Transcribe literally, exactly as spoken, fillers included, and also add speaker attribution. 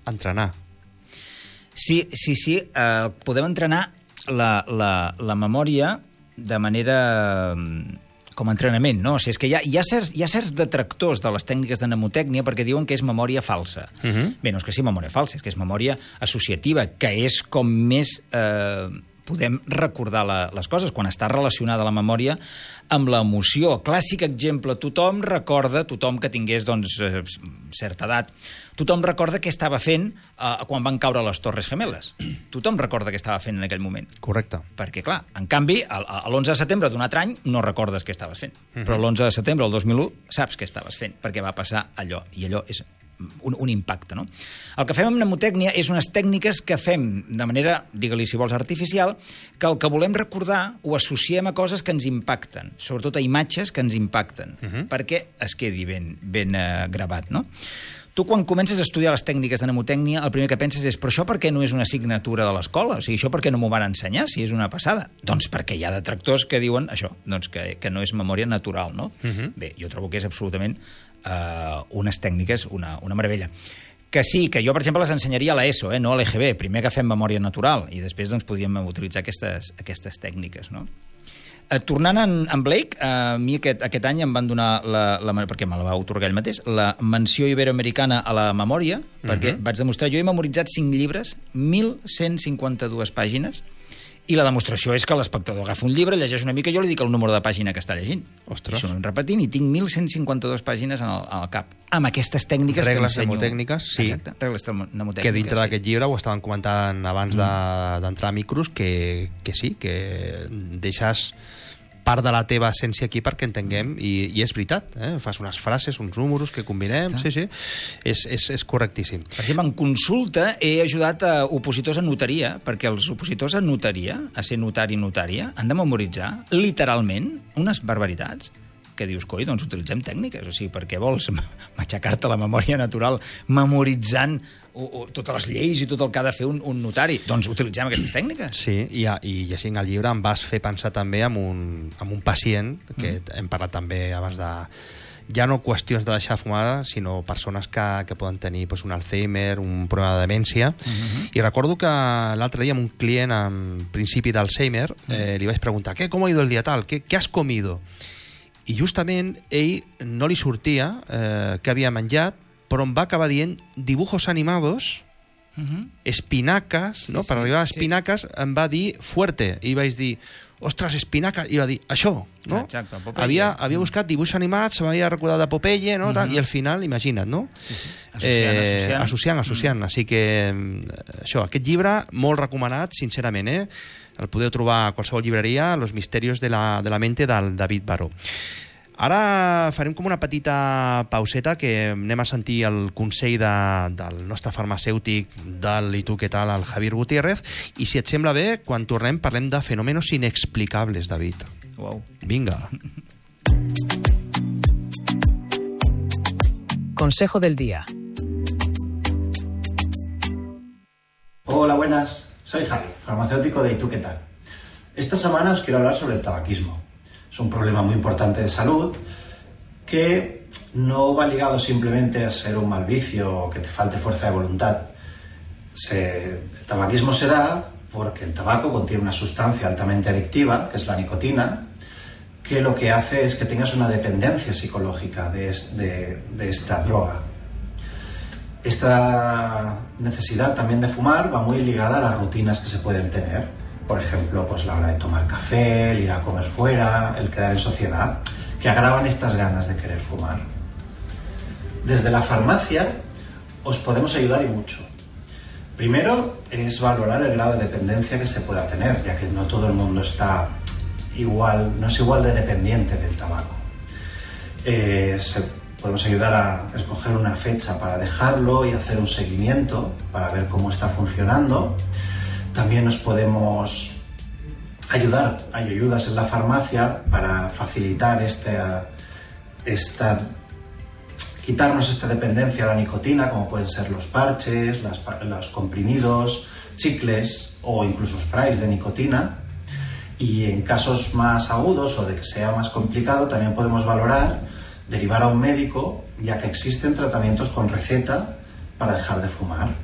Speaker 1: entrenar.
Speaker 2: Sí, sí, sí. Uh, podem entrenar la, la, la memòria de manera... com a entrenament, no? O sigui, és que hi ha, hi, ha certs, hi ha certs detractors de les tècniques de mnemotècnia perquè diuen que és memòria falsa. Uh-huh. Bé, no és que sigui memòria falsa, és que és memòria associativa, que és com més... Eh, podem recordar la, les coses, quan està relacionada la memòria amb l'emoció. Clàssic exemple, tothom recorda, tothom que tingués doncs, eh, certa edat, tothom recorda què estava fent eh, quan van caure les Torres Gemeles. Tothom recorda què estava fent en aquell moment.
Speaker 1: Correcte.
Speaker 2: Perquè, clar, en canvi, l'onze de setembre d'un altre any no recordes què estaves fent. Uh-huh. Però l'onze de setembre del dos mil u saps què estaves fent, perquè va passar allò, i allò és... Un, un impacte, no? El que fem amb mnemotècnia és unes tècniques que fem de manera, digue-li si vols, artificial, que el que volem recordar ho associem a coses que ens impacten, sobretot a imatges que ens impacten, uh-huh. perquè es quedi ben, ben uh, gravat, no? Tu, quan comences a estudiar les tècniques de mnemotècnia, el primer que penses és, però això per què no és una assignatura de l'escola? O sigui, això per què no m'ho van ensenyar, si és una passada? Doncs perquè hi ha detractors que diuen això, doncs que, que no és memòria natural, no? Uh-huh. Bé, jo trobo que és absolutament uh, unes tècniques, una, una meravella. Que sí, que jo, per exemple, les ensenyaria a l'ESO, eh, no a l'E G B. Primer agafem memòria natural i després doncs, podríem utilitzar aquestes, aquestes tècniques, no? Eh, tornant en, en Blake, eh, a mi aquest, aquest any em van donar, la, la, perquè me la va atorgar ell mateix, la menció iberoamericana a la memòria, perquè uh-huh. vaig demostrar, jo he memoritzat cinc llibres, mil cent cinquanta-dues pàgines, i la demostració és que l'espectador agafa un llibre, llegeix una mica, jo li dic el número de pàgina que està llegint.
Speaker 1: Ostres.
Speaker 2: Això no em repetint, i tinc mil cent cinquanta-dues pàgines en el, en el cap. Amb aquestes tècniques
Speaker 1: regles
Speaker 2: que l'ensenyo.
Speaker 1: Mnemotècniques, sí.
Speaker 2: Exacte, regles mnemotècniques.
Speaker 1: Que dintre
Speaker 2: sí.
Speaker 1: d'aquest llibre ho estaven comentant abans mm. d'entrar a micros, que, que sí, que deixes part de la teva essència aquí perquè entenguem, i, i és veritat, eh? Fas unes frases, uns números que combinem, sí, sí, és, és, és correctíssim.
Speaker 2: Per exemple, en consulta he ajudat a opositors a notaria, perquè els opositors a notaria, a ser notari i notària, han de memoritzar, literalment, unes barbaritats, que dius, coi, doncs utilitzem tècniques, o sigui, per què vols matxacar-te la memòria natural memoritzant o, o, totes les lleis i tot el que ha de fer un, un notari? Doncs utilitzem aquestes tècniques.
Speaker 1: Sí, i, i llegint el llibre em vas fer pensar també en un, en un pacient, que mm. hem parlat també abans de... Ja no qüestions de deixar fumar, sinó persones que, que poden tenir pues, un Alzheimer, un problema de demència. Mm-hmm. I recordo que l'altre dia amb un client en principi d'Alzheimer mm. eh, li vaig preguntar, ¿qué, cómo ha ido el día tal? ¿Qué, qué has comido? I justament ell no li sortia eh, què havia menjat, però em va acabar dient dibujos animados, uh-huh. espinaques, sí, no? Sí, per arribar a espinaques sí. em va dir fuerte, i vaig dir, ostres, espinaques, i va dir, això, no?
Speaker 2: Exacte,
Speaker 1: havia, havia buscat dibuixos animats, m'havia recordat de Popeye, no? Uh-huh. I al final, imagina't, no?
Speaker 2: Sí, sí. Associant, eh, associant.
Speaker 1: Associant, associant. Uh-huh. Així que, això, aquest llibre, molt recomanat, sincerament, eh? El podeu trobar a qualsevol llibreria, Los misterios de la, de la mente, del David Baró. Ara farem com una petita pauseta, que anem a sentir el consell de, del nostre farmacèutic, del i tu què tal, el Javier Gutiérrez, i si et sembla bé, quan tornem parlem de fenómenos inexplicables, David.
Speaker 2: Wow.
Speaker 1: Vinga.
Speaker 3: Consejo del día.
Speaker 4: Hola, buenas. Soy Javi, farmacéutico de ¿Y tú qué tal? Esta semana os quiero hablar sobre el tabaquismo. Es un problema muy importante de salud que no va ligado simplemente a ser un mal vicio o que te falte fuerza de voluntad. Se, el tabaquismo se da porque el tabaco contiene una sustancia altamente adictiva, que es la nicotina, que lo que hace es que tengas una dependencia psicológica de, de, de esta droga. Esta necesidad también de fumar va muy ligada a las rutinas que se pueden tener. Por ejemplo, pues la hora de tomar café, el ir a comer fuera, el quedar en sociedad, que agravan estas ganas de querer fumar. Desde la farmacia os podemos ayudar y mucho. Primero es valorar el grado de dependencia que se pueda tener, ya que no todo el mundo está igual, no es igual de dependiente del tabaco. Eh, se Podemos ayudar a escoger una fecha para dejarlo y hacer un seguimiento para ver cómo está funcionando. También nos podemos ayudar, hay ayudas en la farmacia para facilitar esta, esta, quitarnos esta dependencia a la nicotina, como pueden ser los parches, las, los comprimidos, chicles o incluso sprays de nicotina. Y en casos más agudos o de que sea más complicado, también podemos valorar derivar a un médico, ya que existen tratamientos con receta para dejar de fumar.